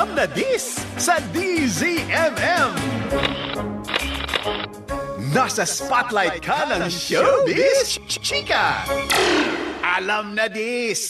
Alam na this sa DZMM. Nasa spotlight ka ng showbiz, chika. Alam na this.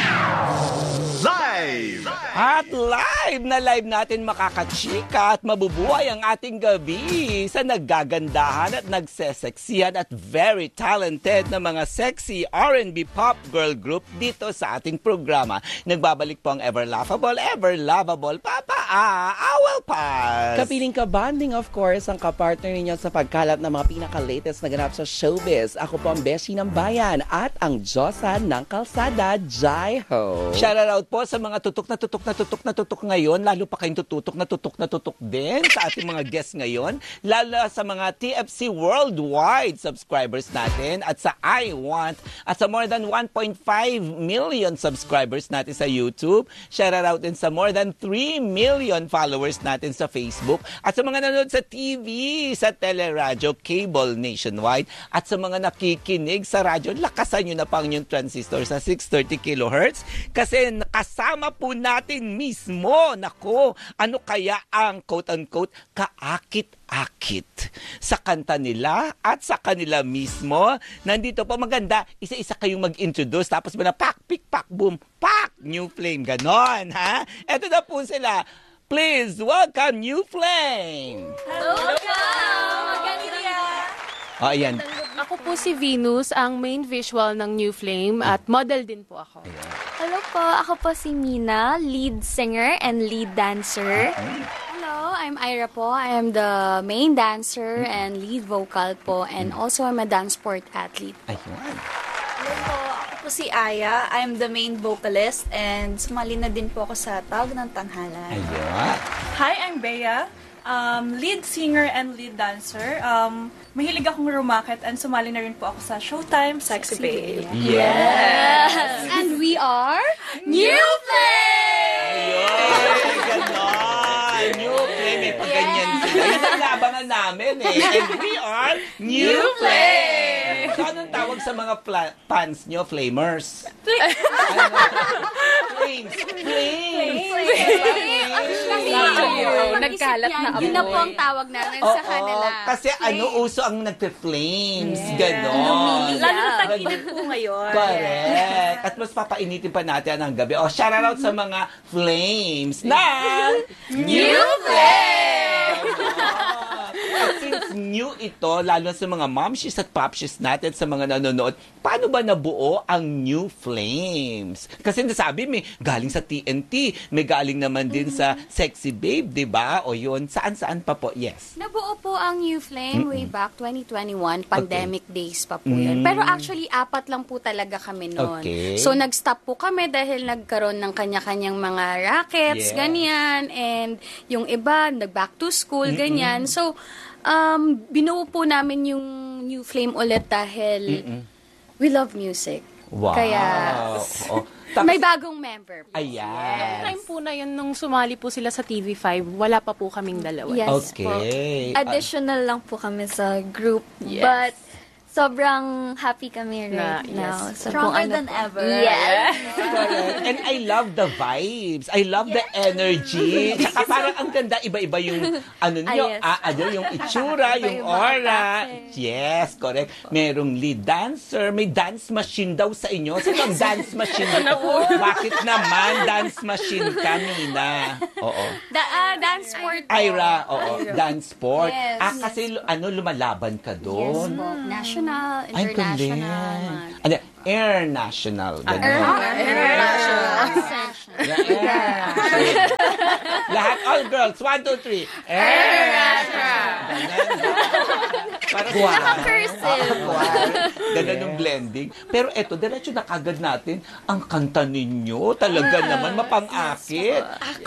Live! At live natin makakachika at mabubuhay ang ating gabi sa naggagandahan at nagseseksihan at very talented na mga sexy R&B pop girl group dito sa ating programa. Nagbabalik po ang ever laughable, ever lovable Papa Awal Paz. Kapiling ka banding, of course, ang kapartner ninyo sa pagkalat ng mga pinaka-latest na ganap sa showbiz. Ako po ang Beshi ng Bayan at ang Diyosa ng Kalsada, Jai Ho. Shoutout po sa mga tutok na tutok ngayon, lalo pa kayong tutok na tutok din sa ating mga guests ngayon, lalo sa mga TFC worldwide subscribers natin at sa I Want at sa more than 1.5 million subscribers natin sa YouTube. Shoutout din sa more than 3 million followers natin sa Facebook at sa mga nanonood sa TV, sa teleradyo, cable nationwide at sa mga nakikinig sa radyo, lakasan nyo na pang yung transistor sa 630 kHz kasi kasama po natin mismo, nako, ano kaya ang quote-unquote kaakit-akit sa kanta nila at sa kanila mismo. Nandito po, maganda, isa-isa kayong mag-introduce tapos na pak, pick, pak, boom, pak, New Flame, ganon, ha? Eto na po sila. Please welcome New Flame. Hello po! Maganda. Oh, ayan. Ako po si Venus, ang main visual ng New Flame at model din po ako. Hello po, ako po si Mina, lead singer and lead dancer. Hello, I'm Ira po. I am the main dancer and lead vocal po and also I'm a dance sport athlete. Ayun. Hello po, ako po si Aya. I'm the main vocalist and sumali na din po ako sa Tawag ng Tanghalan. Ayun. Hi, I'm Bea. Lead singer and lead dancer. Mahilig akong rumakit and sumali na rin po ako sa Showtime Sexy Babe. Yes! And we are New Flame! Ayun! Ganon! New Flame, may pagganyan sila. Yun ang labangan namin eh. And we are New Flame! So, anong tawag sa mga fans nyo? Flamers? Flames! nagkalat na ako. Yun na po ang tawag namin sa kanila. Kasi uso ang nagpe-flames. Ganon. Lalo na tag-init po ngayon. Correct. At mas papainitin pa natin ang gabi. Shout out sa mga flames na New Flame! At since new ito, lalo sa mga momshies at popshies natin, sa mga nanonood, paano ba nabuo ang New Flames? Kasi nasabi, may galing sa TNT, may galing naman din sa Sexy Babe, di ba? O yun, saan-saan pa po? Yes. Nabuo po ang New Flame way back 2021, pandemic days pa po yun. Pero actually, 4 lang po talaga kami noon. Okay. So, nag-stop po kami dahil nagkaroon ng kanya-kanyang mga rackets, ganyan. And yung iba, nag-back to school, ganyan. So, binuo po namin yung New Flame ulit dahil we love music. Wow. Kaya, may bagong member po. Ayan. Time po na yun, nung sumali po sila sa TV5, wala pa po kaming dalawa. Yes po. Okay. Additional lang po kami sa group. Yes. But sobrang happy kami right now. So, Stronger than ever. Yes. Correct. And I love the vibes. I love the energy. Tsaka parang ang ganda, iba-iba yung yung itsura, yung aura. Yes, correct. Merong lead dancer, may dance machine daw sa inyo. Sino ang dance machine dito? Bakit naman dance machine ka, Mina? Oo. Dance sport po. Ira, dance sport. Yes. Kasi lumalaban ka doon. Yes po. National, Ay, international. galing. Air National. Lahat, all girls, 1, 2, 3. Air National. Para Naka-cursive. Ganun yung blending. Pero eto, diretso na kagad natin ang kanta ninyo. Talaga naman, mapang-akit.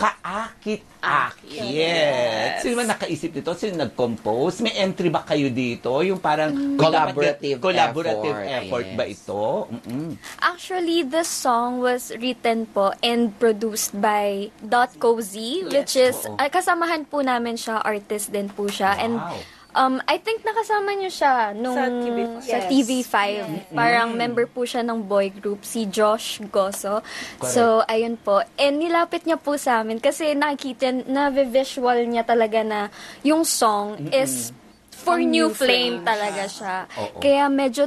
Kaakit-akit. Sino man nakaisip nito? Sino nag-compose? May entry ba kayo dito? Yung parang Collaborative effort ba ito? Actually, the song was written po and produced by Dot Cozy, which is, kasamahan po namin siya, artist din po siya. And I think nakasama niyo siya nung Sa TV5. sa Yes. TV5. Parang member po siya ng boy group, si Josh Goso. So, ayun po. And nilapit niya po sa amin kasi nakikita, na-visual niya talaga na yung song is for New Flame talaga siya. Kaya medyo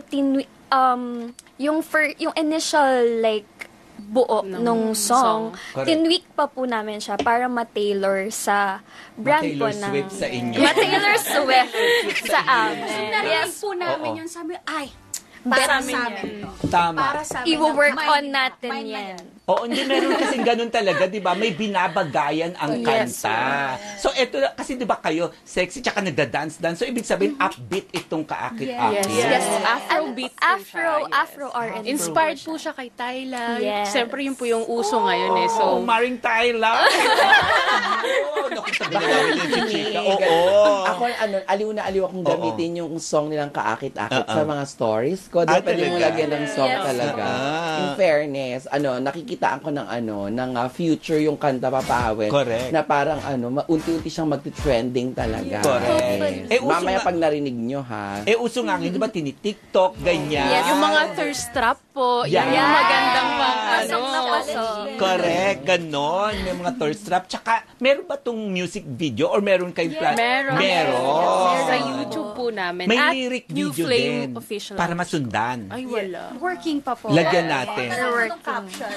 yung initial like buo nung song, Correct. tinweak pa po namin siya para ma-tailor sa brand po Ma-Taylor ng... Swift sa inyo. Ma-Taylor Swift sa amin. Narinig Yes. po namin yun. Sabi, Para para sa sa amin amin. Tama. Para sa amin. I-work Mind on na. natin Mind na yan. Oo, hindi meron kasing ganun talaga, di ba? May binabagayan ang Yes. kanta. So, eto, kasi di ba kayo, sexy, tsaka nagda-dance-dance. So, ibig sabihin, upbeat itong kaakit-akit. Yes. Afrobeat po siya. Yes. Afro R&B. Inspired po siya kay Tyla. Yes. Siyempre, yun po yung uso ngayon eh. So, So, Maring Tyla. Oo, nakita ko na namin yung chichika. Oo. Ako, aliw na aliw akong gamitin yung song nilang kaakit-akit sa mga stories ko. Di ba, pwede mo talaga? lagyan ng song Yes. talaga. In fairness, nakikitaan ko ng future yung kanta papawin. Correct. Na parang unti-unti siyang magti-trending talaga. Correct. Yes. Uso Mamaya nga- pag narinig nyo, ha? Uso nga ngayon, di ba, tini-TikTok, ganyan. Yes. yung mga thirst trap po, Yeah. yan yung magandang pang Pasok na pasok. Correct, ganon. May mga thirst trap. Tsaka, meron ba tong music video or meron kayong plan? Meron. Meron. Sa YouTube po namin. May At lyric New video Flame din. Official. Para masundan. Ay, wala. Working pa po. Lagyan natin. Anong caption?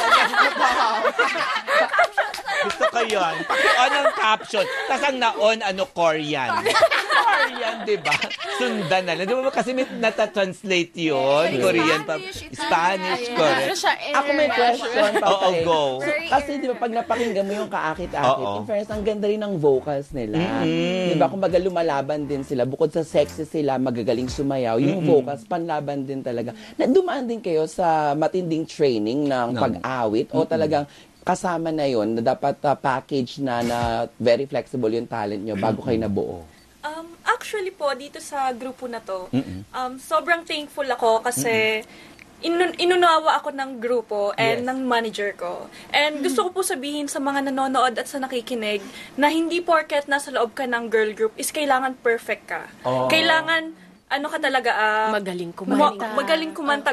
Gusto ko yun. Paki-on ang caption. Tapos ang na-on, Korean. Korean, di ba? Sundan na lang. Di ba kasi may nata-translate yun? Korean pa. Spanish, Ano correct. siya? Ako may question pa. Oo, go. Kasi di ba pag napakinggan mo yung kaakit-akit, Oo. in fairness, ang ganda rin ng vocals nila. Di ba? Kumbaga lumalaban din sila. Bukod sa sexy sila, magagaling sumayaw. Yung vocals, panlaban din talaga. Na dumaan din kayo sa matinding training ng pag-awit o talagang kasama na yon na dapat package na very flexible yung talent nyo bago kayo nabuo? Actually po, dito sa grupo na to, sobrang thankful ako kasi inunawa ako ng grupo and Yes. ng manager ko. And gusto ko po sabihin sa mga nanonood at sa nakikinig na hindi porket nasa loob ka ng girl group is kailangan perfect ka. Kailangan ka talaga, Magaling kumanta. magaling kumanta,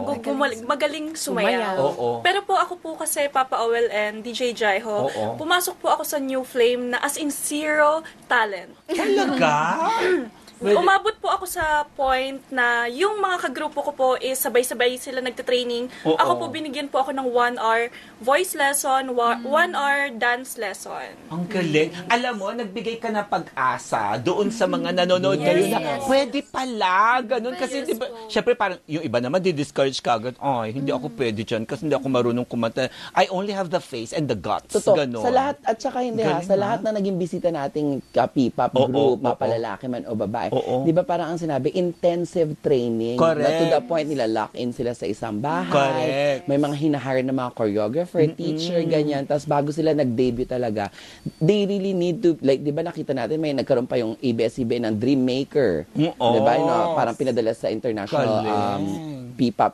magaling sumayaw. Oo. Pero po ako po kasi Papa Owel and DJ Jaiho, Oo. pumasok po ako sa New Flame na as in zero talent. Talaga? Umabot po ako sa point na yung mga kagrupo ko po is sabay-sabay sila nagte-training. Oo. Ako po binigyan po ako ng 1 hour voice lesson, 1 hour dance lesson. Ang galing. Alam mo, nagbigay ka ng pag-asa doon sa mga nanonood ngayon na pwede pala, ganun. Kasi diba, syempre parang yung iba naman, di-discourage ka agad. Ay, hindi ako pwede dyan kasi hindi ako marunong kumanta. I only have the face and the guts. Totoo. Ganun. Sa lahat, at saka hindi Galing, sa lahat na naging bisita nating P-pop Oo, group, oo, mapalalaki man o babae, Oo. di ba parang ang sinabi, intensive training. Correct. Na to the point nila lock in sila sa isang bahay. Correct. May mga hinahire na mga choreographer, teacher, ganyan. Tapos bago sila nag-debut talaga, they really need to, like, di ba nakita natin, may nagkaroon pa yung ABS-CBN ng Dream Maker. Oo. Di ba? Parang pinadala sa international P-pop,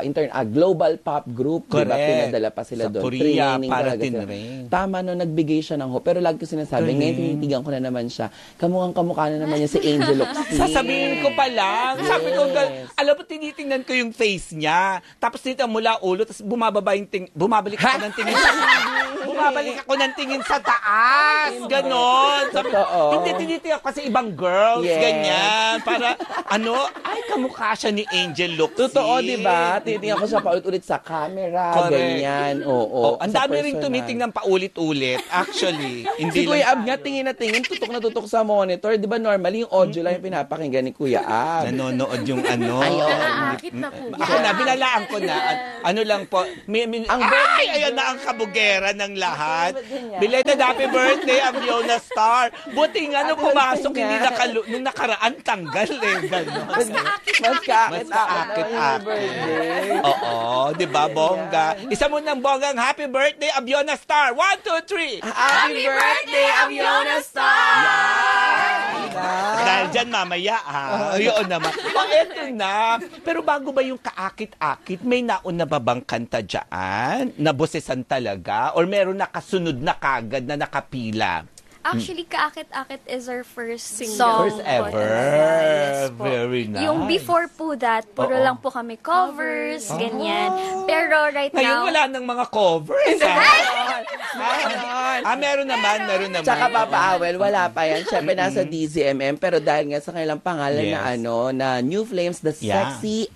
global pop group. Di ba? Correct. Pinadala pa sila Sa doon. Korea, Training para talaga sila. tinrain. Tama no, nagbigay siya ng hope. Pero lagi ko sinasabi, ngayon tinitigan ko na naman siya. Kamukha na naman niya si Angel Oxy. Sasabihin ko pa lang. Sabi ko, alam mo, tinitingnan ko yung face niya. Tapos dito mula ulo, tapos bumabalik ako ng tingin sa bumabalik ako ng tingin sa taas. Ganon. Sabi, Totoo. hindi, tinitingnan ko kasi ibang girls. Yes. Ganyan. Para, ay, kamukha siya ni Angel Oxy. Totoo, di ba? Tinitingnan ko siya paulit-ulit sa camera, Correct. ganyan. Oo. Ang sa dami rin personal. tumitingnan paulit-ulit. Actually. Hindi Si Kuya Ab lang. nga, tingin na tingin, tutok na tutok sa monitor. Di ba normally yung audio lang yung pinapakinggan ni Kuya Ab? Nanonood yung ano. Naaakit na po. Ako na, binalaan ko na. Ano lang po. Ang birthday ayan na ang kabugera ng lahat. Birthday niya. Belated happy birthday, ang Fiona Star. Buti nga nung Happy pumasok, birthday hindi nga. nung nakaraan tanggal eh. Ganon. Mas kaakit kaakit. birthday. Oo, di ba, bongga? Isa mo ng bonggang happy birthday, Abiona Star. 1, 2, 3. Happy birthday, Aviona Star! Dahil dyan mamaya, ha? Yun naman. O, eto na. Pero bago ba yung kaakit-akit, may nauna ba bang kanta dyan? Nabosesan talaga? Or meron na kasunod na kagad na nakapila? Actually, Kaakit-Akit is our first Single. song. First ever. Yes po. Very nice. Yung before po that, puro lang po kami covers, ganyan. Pero right Ngayon now, wala nang mga covers. Meron naman. Tsaka Papa Awel, wala pa yan. Siyempre nasa DZMM, pero dahil nga sa kanilang pangalan Yes. na New Flames, the Yeah. sexy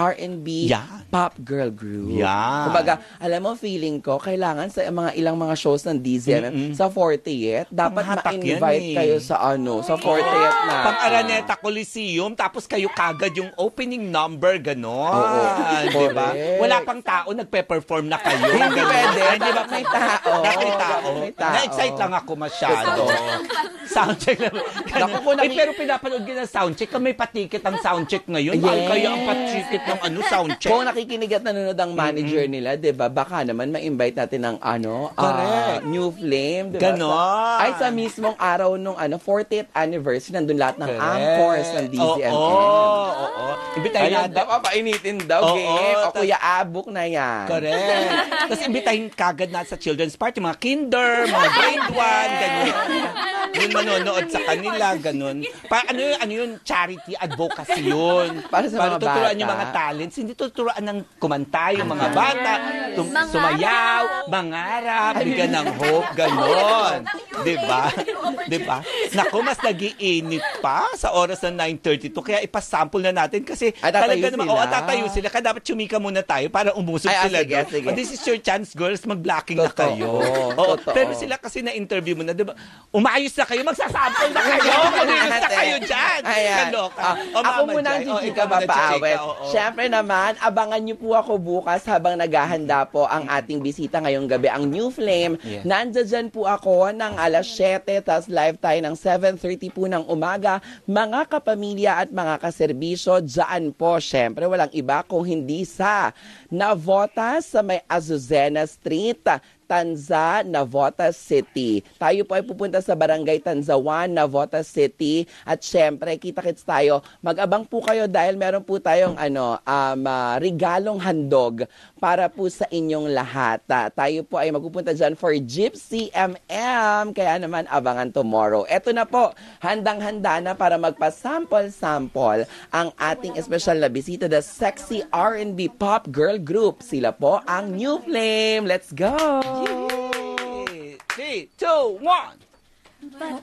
R&B Yeah. pop girl group. Yeah. Kumbaga, alam mo, feeling ko, kailangan sa ilang mga shows ng DZMM, sa 40th, dapat Mahatak ma-invite yan eh. kayo sa sa 40th na. Pang-Araneta Coliseum, tapos kayo kagad yung opening number, gano'n. Oo. Diba? Correct. Wala pang tao, nagpe-perform na kayo. Hindi Ganon. pwede. Hindi ba? May tao. May tao. May tao. Na-excite lang ako masyado. Soundcheck lang. Naku, kung Pero pinapanood ko ng soundcheck, may patiket ang soundcheck ngayon. Yes. Mahal kaya ang patiket ng soundcheck. Kung nakikinig at nanonood ang manager nila, 'di ba? Baka naman ma-invite natin ng Correct. New Flame, 'di ba? Ganon. Ay sa mismong araw nung 40th anniversary, nandun lahat ng anchors ng DZMM. Oo. Imbitahin Ayan natin. daw, papainitin daw, Oo, game. O Kuya Abuk na yan. Correct. Tapos imbitahin kagad na sa children's party, mga kinder, mga grade 1, ganyan. Yung manonood sa kanila, ganun. Ano yun, charity advocacy yun. Para sa mga tuturuan bata. yung mga talents. Hindi tuturuan ng kumanta yung mga bata. Mangarap. Sumayaw, mangarap, bigyan ng hope, ganon. Diba? Diba? Naku, mas nagiinit pa sa oras ng 9:32. Kaya ipasample na natin kasi Tatayo naman, sila. Tatayo sila. Kaya dapat chumika muna tayo para umusog Ay, sila sige, doon. sige. This is your chance, girls. Mag-blocking na Totoo. kayo. Oo, Totoo. pero sila kasi na-interview mo na, diba? Umayos na kayo, magsasample na kayo. Kumilos na kayo dyan. Ayan. Kaloka. Ako muna ang chika, Papa Awel. Siyempre naman, abangan niyo po ako bukas habang naghahanda po ang ating bisita ngayong gabi, ang New Flame. Yes. Nandiyan po ako ng alas 7, tas live tayo ng 7:30 po ng umaga. Mga kapamilya at mga kaserbisyo, dyan po, siyempre, walang iba kung hindi sa Navotas sa may Azucena Street, Tanza, Navotas City. Tayo po ay pupunta sa Barangay Tanza 1, Navotas City. At syempre, kita-kits tayo. Mag-abang po kayo dahil meron po tayong regalong handog para po sa inyong lahat. Tayo po ay magpupunta dyan for Gypsy MM. Kaya naman, abangan tomorrow. Eto na po, handang-handa na para magpa-sample-sample ang ating espesyal na bisita, the sexy R&B pop girl group. Sila po ang New Flame. Let's go! 3, 2, 1.